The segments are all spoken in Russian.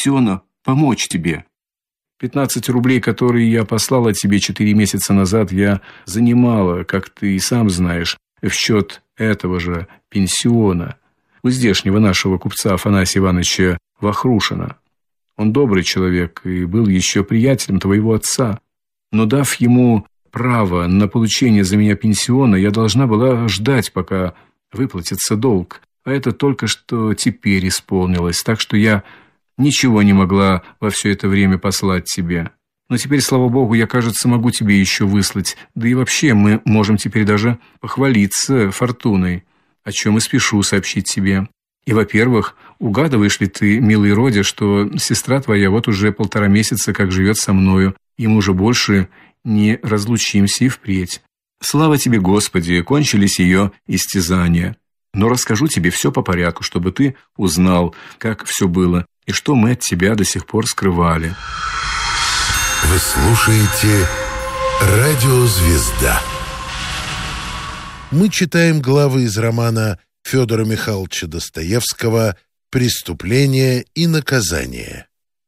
пенсиона помочь тебе. 15 рублей, которые я послала тебе 4 месяца назад, я занимала, как ты и сам знаешь, в счет этого же пенсиона у здешнего нашего купца Афанасия Ивановича Вахрушина. Он добрый человек и был еще приятелем твоего отца. Но дав ему право на получение за меня пенсиона, я должна была ждать, пока выплатится долг. А это только что теперь исполнилось, так что я ничего не могла во все это время послать тебе. Но теперь, слава богу, я, кажется, могу тебе еще выслать. Да и вообще мы можем теперь даже похвалиться фортуной, о чем и спешу сообщить тебе. И, во-первых, угадываешь ли ты, милый Родя, что сестра твоя вот уже 1,5 месяца как живет со мною, и мы уже больше не разлучимся и впредь. Слава тебе, Господи, кончились ее истязания. Но расскажу тебе все по порядку, чтобы ты узнал, как все было, и что мы от тебя до сих пор скрывали. Вы слушаете «Радио Звезда». Мы читаем главы из романа Федора Михайловича Достоевского «Преступление и наказание».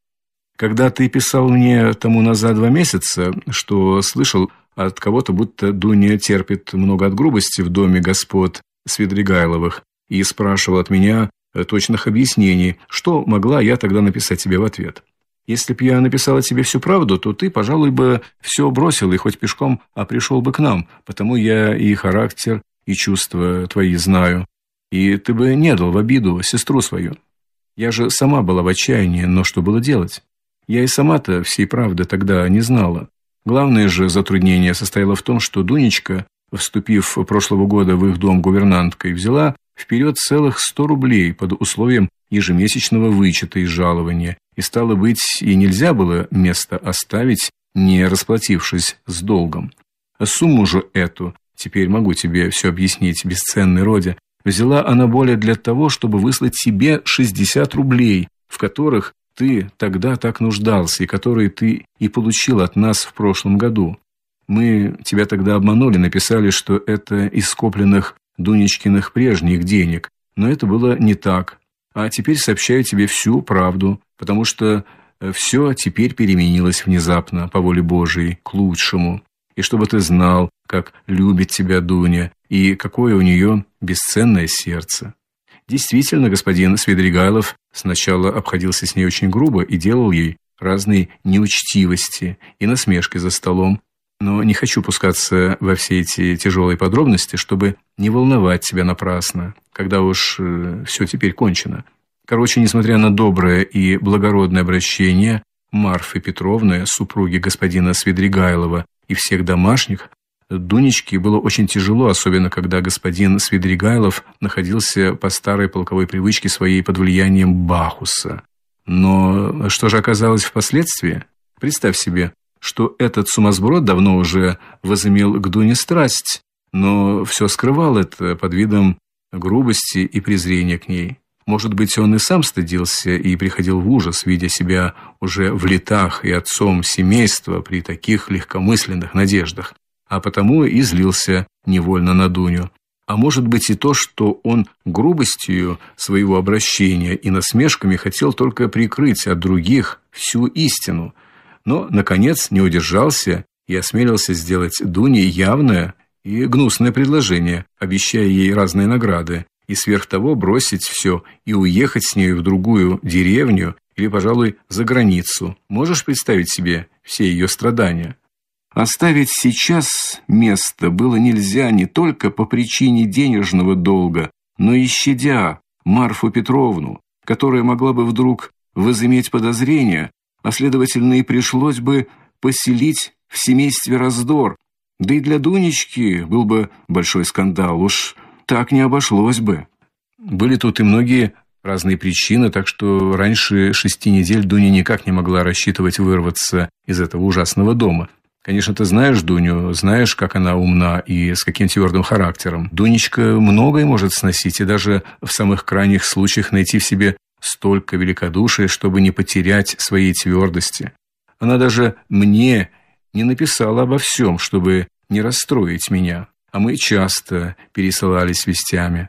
Когда ты писал мне тому назад 2 месяца, что слышал от кого-то, будто Дуня терпит много от грубости в доме господ Свидригайловых, и спрашивал от меня точных объяснений, что могла я тогда написать тебе в ответ. Если б я написала тебе всю правду, то ты, пожалуй, бы все бросил и хоть пешком, а пришел бы к нам, потому я и характер, и чувства твои знаю, и ты бы не дал в обиду сестру свою. Я же сама была в отчаянии, но что было делать? Я и сама-то всей правды тогда не знала. Главное же затруднение состояло в том, что Дунечка, вступив прошлого года в их дом гувернанткой, взяла вперед целых 100 рублей под условием ежемесячного вычета из жалования, и, стало быть, и нельзя было место оставить, не расплатившись с долгом. А сумму же эту, теперь могу тебе все объяснить, бесценный Родя, взяла она более для того, чтобы выслать тебе 60 рублей, в которых ты тогда так нуждался, и которые ты и получил от нас в прошлом году. Мы тебя тогда обманули, написали, что это из скопленных Дунечкиных прежних денег, но это было не так. А теперь сообщаю тебе всю правду, потому что все теперь переменилось внезапно, по воле Божией, к лучшему. И чтобы ты знал, как любит тебя Дуня, и какое у нее бесценное сердце. Действительно, господин Свидригайлов сначала обходился с ней очень грубо и делал ей разные неучтивости и насмешки за столом, но не хочу пускаться во все эти тяжелые подробности, чтобы не волновать тебя напрасно, когда уж все теперь кончено. Короче, несмотря на доброе и благородное обращение Марфы Петровны, супруги господина Свидригайлова, и всех домашних, Дунечке было очень тяжело, особенно когда господин Свидригайлов находился по старой полковой привычке своей под влиянием Бахуса. Но что же оказалось впоследствии? Представь себе, что этот сумасброд давно уже возымел к Дуне страсть, но все скрывал это под видом грубости и презрения к ней. Может быть, он и сам стыдился и приходил в ужас, видя себя уже в летах и отцом семейства при таких легкомысленных надеждах, а потому и злился невольно на Дуню. А может быть и то, что он грубостью своего обращения и насмешками хотел только прикрыть от других всю истину, но, наконец, не удержался и осмелился сделать Дуне явное и гнусное предложение, обещая ей разные награды, и сверх того бросить все и уехать с нею в другую деревню или, пожалуй, за границу. Можешь представить себе все ее страдания? Оставить сейчас место было нельзя не только по причине денежного долга, но и щадя Марфу Петровну, которая могла бы вдруг возыметь подозрения, а следовательно и пришлось бы поселить в семействе раздор. Да и для Дунечки был бы большой скандал, уж так не обошлось бы. Были тут и многие разные причины, так что раньше 6 недель Дуня никак не могла рассчитывать вырваться из этого ужасного дома. Конечно, ты знаешь Дуню, знаешь, как она умна и с каким твердым характером. Дунечка многое может сносить и даже в самых крайних случаях найти в себе столько великодушия, чтобы не потерять своей твердости. Она даже мне не написала обо всем, чтобы не расстроить меня, а мы часто пересылались вестями.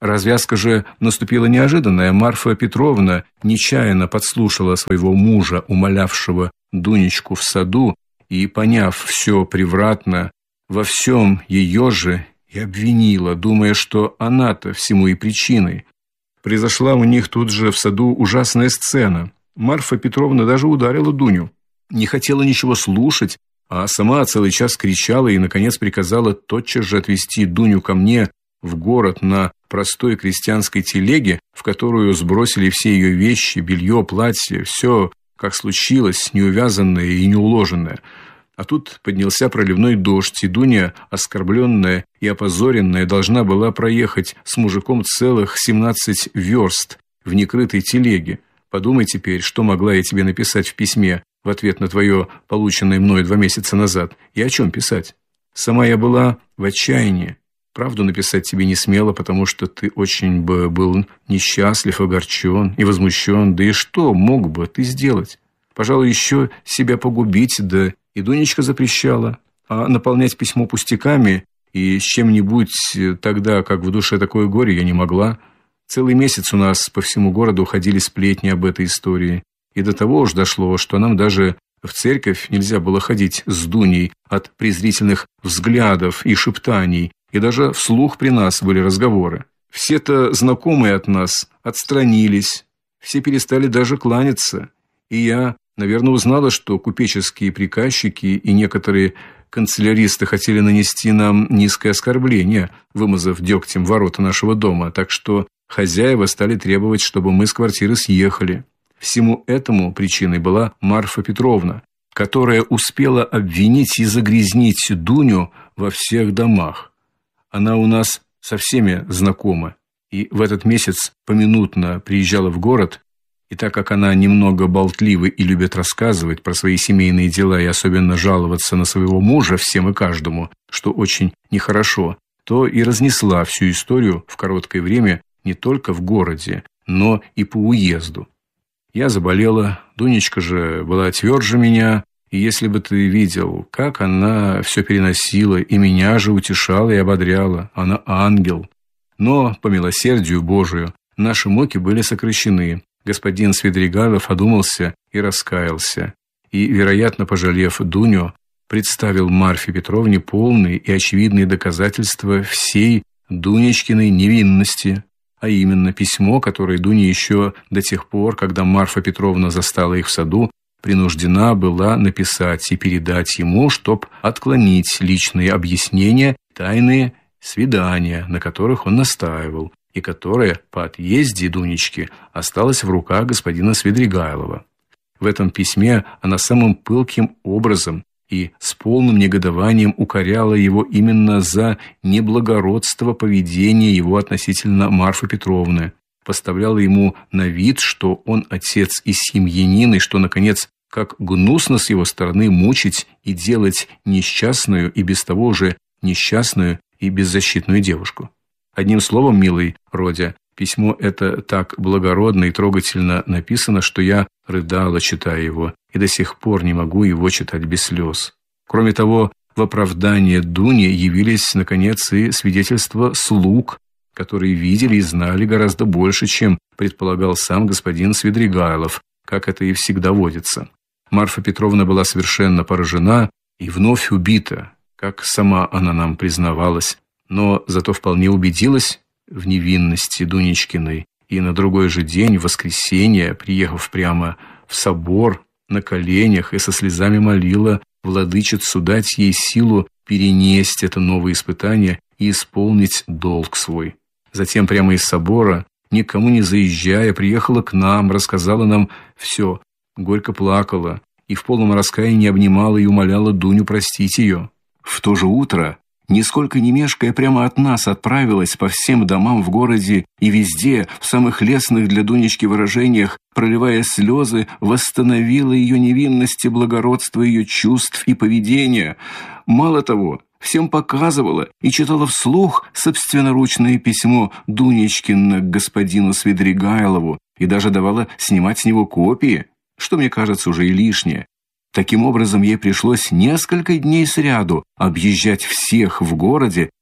Развязка же наступила неожиданная. Марфа Петровна нечаянно подслушала своего мужа, умолявшего Дунечку в саду, и, поняв все превратно, во всем ее же и обвинила, думая, что она-то всему и причиной. Произошла у них тут же в саду ужасная сцена. Марфа Петровна даже ударила Дуню. Не хотела ничего слушать, а сама целый час кричала и, наконец, приказала тотчас же отвезти Дуню ко мне в город на простой крестьянской телеге, в которую сбросили все ее вещи, белье, платье, все, как случилось, неувязанное и неуложенное. А тут поднялся проливной дождь, и Дуня, оскорбленная и опозоренная, должна была проехать с мужиком целых 17 верст в некрытой телеге. Подумай теперь, что могла я тебе написать в письме в ответ на твое, полученное мной 2 месяца назад, и о чем писать. Сама я была в отчаянии. Правду написать тебе не смела, потому что ты очень бы был несчастлив, огорчен и возмущен. Да и что мог бы ты сделать? Пожалуй, еще себя погубить, да и Дунечка запрещала. А наполнять письмо пустяками и с чем-нибудь тогда, как в душе такое горе, я не могла. Целый месяц у нас по всему городу ходили сплетни об этой истории. И до того уж дошло, что нам даже в церковь нельзя было ходить с Дуней от презрительных взглядов и шептаний, и даже вслух при нас были разговоры. Все-то знакомые от нас отстранились, все перестали даже кланяться. И я, наверное, узнала, что купеческие приказчики и некоторые канцеляристы хотели нанести нам низкое оскорбление, вымазав дегтем ворота нашего дома, так что хозяева стали требовать, чтобы мы с квартиры съехали. Всему этому причиной была Марфа Петровна, которая успела обвинить и загрязнить Дуню во всех домах. Она у нас со всеми знакома, и в этот месяц поминутно приезжала в город, и так как она немного болтлива и любит рассказывать про свои семейные дела и особенно жаловаться на своего мужа всем и каждому, что очень нехорошо, то и разнесла всю историю в короткое время не только в городе, но и по уезду. Я заболела, Дунечка же была тверже меня, и если бы ты видел, как она все переносила, и меня же утешала и ободряла, она ангел. Но, по милосердию Божию, наши муки были сокращены. Господин Свидригайлов одумался и раскаялся, и, вероятно, пожалев Дуню, представил Марфе Петровне полные и очевидные доказательства всей Дунечкиной невинности, а именно письмо, которое Дуня еще до тех пор, когда Марфа Петровна застала их в саду, принуждена была написать и передать ему, чтоб отклонить личные объяснения, тайные свидания, на которых он настаивал, и которое по отъезде Дунечки осталось в руках господина Свидригайлова. В этом письме она самым пылким образом и с полным негодованием укоряла его именно за неблагородство поведения его относительно Марфы Петровны, поставляла ему на вид, что он отец и семьянин, и что, наконец, как гнусно с его стороны мучить и делать несчастную и без того уже несчастную и беззащитную девушку. Одним словом, милый Родя, письмо это так благородно и трогательно написано, что я рыдала, читая его, и до сих пор не могу его читать без слез. Кроме того, в оправдание Дуни явились, наконец, и свидетельства слуг, которые видели и знали гораздо больше, чем предполагал сам господин Свидригайлов, как это и всегда водится. Марфа Петровна была совершенно поражена и вновь убита, как сама она нам признавалась, но зато вполне убедилась в невинности Дунечкиной, и на другой же день, в воскресенье, приехав прямо в собор, на коленях и со слезами молила владычицу дать ей силу перенести это новое испытание и исполнить долг свой. Затем прямо из собора, никому не заезжая, приехала к нам, рассказала нам все, горько плакала и в полном раскаянии обнимала и умоляла Дуню простить ее. В то же утро, нисколько не мешкая, прямо от нас отправилась по всем домам в городе и везде, в самых лестных для Дунечки выражениях, проливая слезы, восстановила ее невинность и благородство ее чувств и поведения. Мало того, всем показывала и читала вслух собственноручное письмо Дунечкина к господину Свидригайлову и даже давала снимать с него копии, что, мне кажется, уже и лишнее. Таким образом, ей пришлось несколько дней сряду объезжать всех в городе,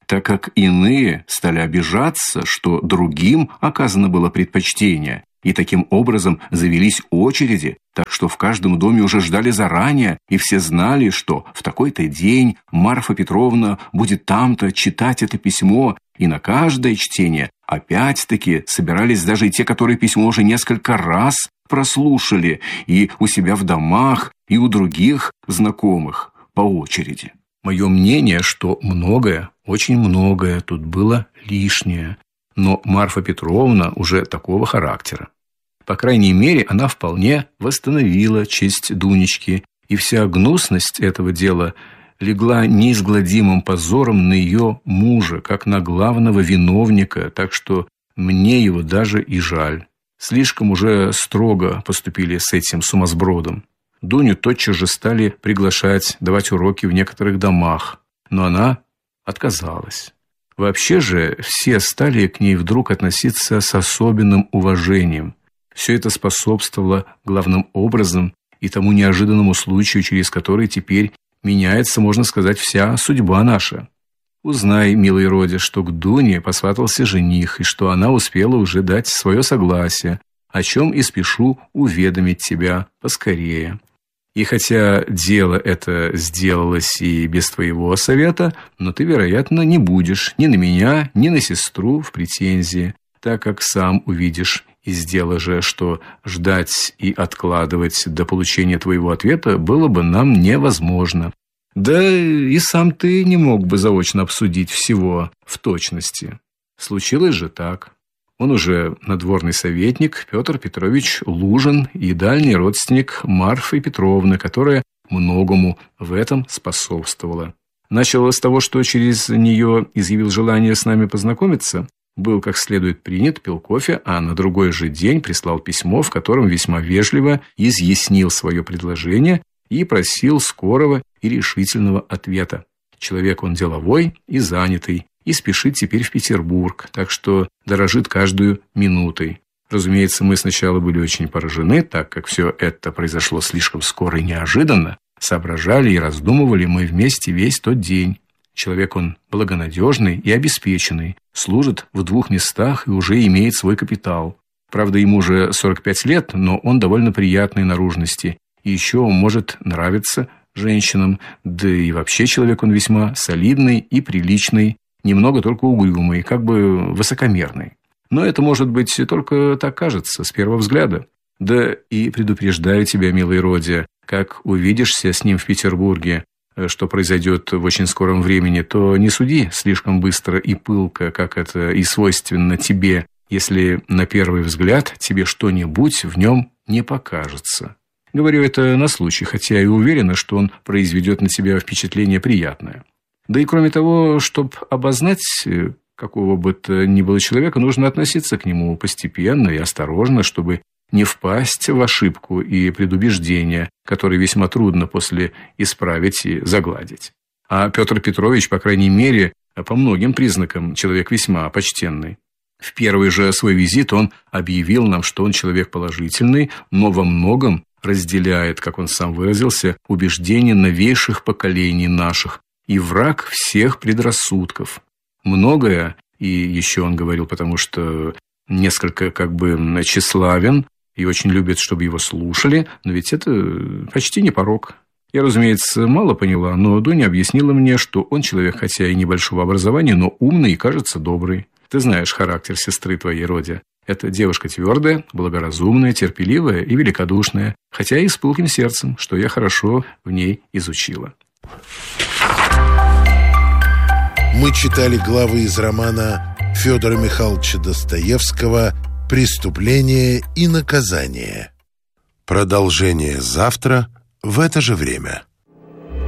так как иные стали обижаться, что другим оказано было предпочтение, и таким образом завелись очереди, так что в каждом доме уже ждали заранее, и все знали, что в такой-то день Марфа Петровна будет там-то читать это письмо, и на каждое чтение опять-таки собирались даже и те, которые письмо уже несколько раз прослушали, и у себя в домах, и у других знакомых по очереди. Мое мнение, что многое, очень многое тут было лишнее. Но Марфа Петровна уже такого характера. По крайней мере, она вполне восстановила честь Дунечки, и вся гнусность этого дела легла неизгладимым позором на ее мужа, как на главного виновника, так что мне его даже и жаль. Слишком уже строго поступили с этим сумасбродом. Дуню тотчас же стали приглашать давать уроки в некоторых домах, но она отказалась. Вообще же все стали к ней вдруг относиться с особенным уважением. Все это способствовало главным образом и тому неожиданному случаю, через который теперь меняется, можно сказать, вся судьба наша. Узнай, милый Родя, что к Дуне посватался жених, и что она успела уже дать свое согласие, о чем и спешу уведомить тебя поскорее. И хотя дело это сделалось и без твоего совета, но ты, вероятно, не будешь ни на меня, ни на сестру в претензии, так как сам увидишь из дела же, что ждать и откладывать до получения твоего ответа было бы нам невозможно. Да и сам ты не мог бы заочно обсудить всего в точности. Случилось же так. Он уже надворный советник Петр Петрович Лужин и дальний родственник Марфы Петровны, которая многому в этом способствовала. Начал с того, что через нее изъявил желание с нами познакомиться, был как следует принят, пил кофе, а на другой же день прислал письмо, в котором весьма вежливо изъяснил свое предложение и просил скорого и решительного ответа. Человек он деловой и занятый, и спешит теперь в Петербург, так что дорожит каждую минутой. Разумеется, мы сначала были очень поражены, так как все это произошло слишком скоро и неожиданно. Соображали и раздумывали мы вместе весь тот день. Человек он благонадежный и обеспеченный, служит в 2 местах и уже имеет свой капитал. Правда, ему уже 45 лет, но он довольно приятной наружности, и еще он может нравиться женщинам, да и вообще человек он весьма солидный и приличный, немного только угрюмый, как бы высокомерный. Но это, может быть, только так кажется с первого взгляда. Да и предупреждаю тебя, милый Родя, как увидишься с ним в Петербурге, что произойдет в очень скором времени, то не суди слишком быстро и пылко, как это и свойственно тебе, если на первый взгляд тебе что-нибудь в нем не покажется. Говорю это на случай, хотя и уверена, что он произведет на тебя впечатление приятное. Да и кроме того, чтобы обознать какого бы то ни было человека, нужно относиться к нему постепенно и осторожно, чтобы не впасть в ошибку и предубеждение, которые весьма трудно после исправить и загладить. А Петр Петрович, по крайней мере, по многим признакам человек весьма почтенный. В первый же свой визит он объявил нам, что он человек положительный, но во многом разделяет, как он сам выразился, убеждения новейших поколений наших и враг всех предрассудков. Многое, и еще он говорил, потому что несколько как бы тщеславен и очень любит, чтобы его слушали, но ведь это почти не порок. Я, разумеется, мало поняла, но Дуня объяснила мне, что он человек, хотя и небольшого образования, но умный и, кажется, добрый. Ты знаешь характер сестры твоей, Родя. Это девушка твердая, благоразумная, терпеливая и великодушная, хотя и с пылким сердцем, что я хорошо в ней изучила. Мы читали главы из романа Федора Михайловича Достоевского «Преступление и наказание». Продолжение завтра в это же время.